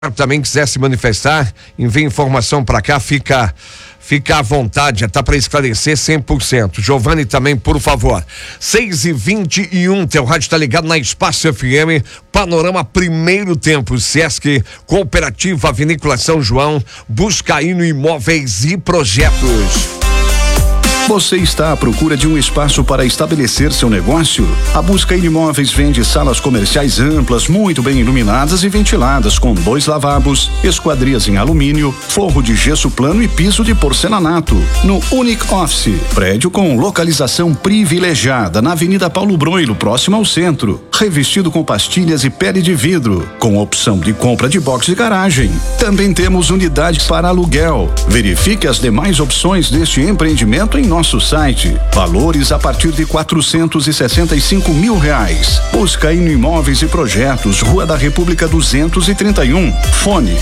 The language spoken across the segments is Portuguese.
também quiser se manifestar, envie informação para cá, fica à vontade, tá para esclarecer 100%. Giovanni também, por favor. 6h21, teu rádio tá ligado na Espaço FM, Panorama Primeiro Tempo, Sesc, Cooperativa Vinícola São João, Buscaíno Imóveis e Projetos. Você está à procura de um espaço para estabelecer seu negócio? A Buscaíno Imóveis vende salas comerciais amplas, muito bem iluminadas e ventiladas, com 2 lavabos, esquadrias em alumínio, forro de gesso plano e piso de porcelanato. No Unique Office, prédio com localização privilegiada na Avenida Paulo Broilo, próximo ao centro, revestido com pastilhas e pele de vidro, com opção de compra de box e garagem. Também temos unidades para aluguel. Verifique as demais opções deste empreendimento em nosso site. Valores a partir de R$465 mil. Buscaíno Imóveis e Projetos, Rua da República 231. Fone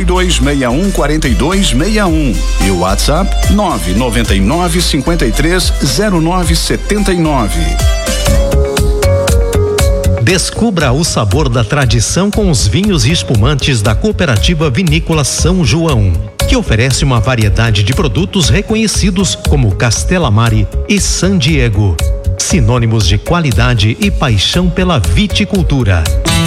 3261-4261 e o WhatsApp 999-530979. Descubra o sabor da tradição com os vinhos e espumantes da Cooperativa Vinícola São João, que oferece uma variedade de produtos reconhecidos como Castellamare e San Diego, sinônimos de qualidade e paixão pela viticultura.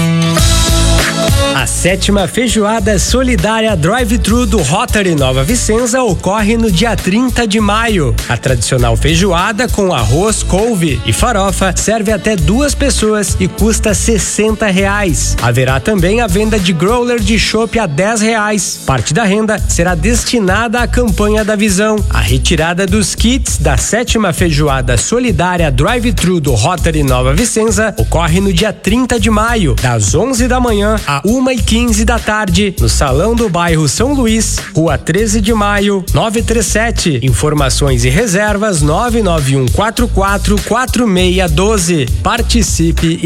A 7ª Feijoada Solidária Drive-Thru do Rotary Nova Vicenza ocorre no dia 30 de maio. A tradicional feijoada com arroz, couve e farofa serve até 2 pessoas e custa R$60. Haverá também a venda de growler de chopp a R$10. Parte da renda será destinada à campanha da Visão. A retirada dos kits da 7ª Feijoada Solidária Drive-Thru do Rotary Nova Vicenza ocorre no dia 30 de maio, das 11 da manhã a 1h15 da tarde, no Salão do Bairro São Luís, Rua 13 de Maio, 937. Informações e reservas 991444612. Participe